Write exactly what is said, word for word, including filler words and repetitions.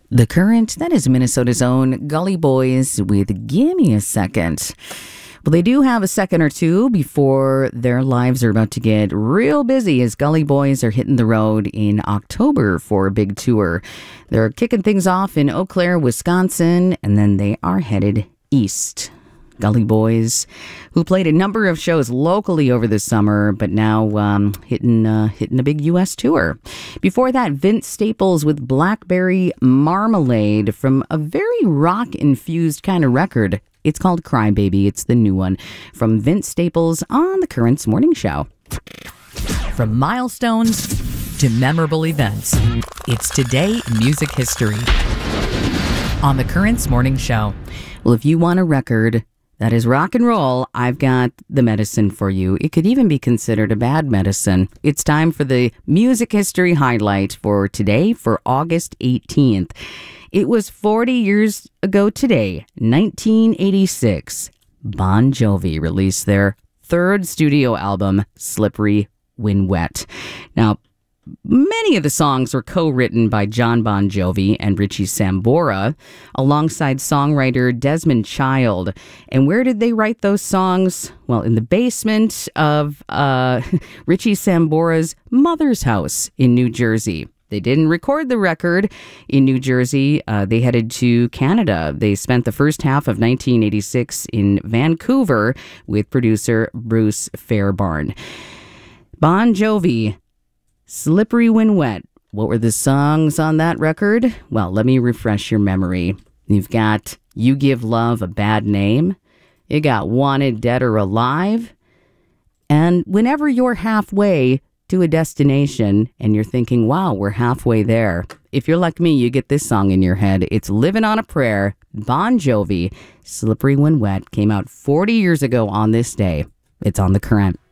The Current, that is Minnesota's own Gully Boys with Gimme a Second. Well, they do have a second or two before their lives are about to get real busy as Gully Boys are hitting the road in October for a big tour. They're kicking things off in Eau Claire, Wisconsin, and then they are headed east. Gully Boys, who played a number of shows locally over the summer, but now um, hitting uh, hitting a big U S tour. Before that, Vince Staples with Blackberry Marmalade from a very rock-infused kind of record. It's called Cry Baby. It's the new one from Vince Staples on The Current's Morning Show. From milestones to memorable events, it's Today in Music History on The Current's Morning Show. Well, if you want a record that is rock and roll, I've got the medicine for you. It could even be considered a bad medicine. It's time for the music history highlight for today, for August eighteenth. It was forty years ago today, nineteen eighty-six, Bon Jovi released their third studio album, Slippery When Wet. Now, many of the songs were co-written by John Bon Jovi and Richie Sambora, alongside songwriter Desmond Child. And where did they write those songs? Well, in the basement of uh, Richie Sambora's mother's house in New Jersey. They didn't record the record in New Jersey. Uh, they headed to Canada. They spent the first half of nineteen eighty-six in Vancouver with producer Bruce Fairbairn. Bon Jovi, Slippery When Wet. What were the songs on that record? Well, let me refresh your memory. You've got You Give Love a Bad Name. You got Wanted Dead or Alive. And whenever you're halfway to a destination and you're thinking, wow, we're halfway there. If you're like me, you get this song in your head. It's Living on a Prayer. Bon Jovi, Slippery When Wet, came out forty years ago on this day. It's on The Current.